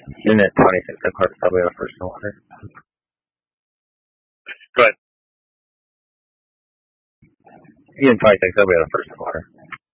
Isn't it 26 that Clark said we had a first in water? Go ahead. Ian 26 said we had a first in water.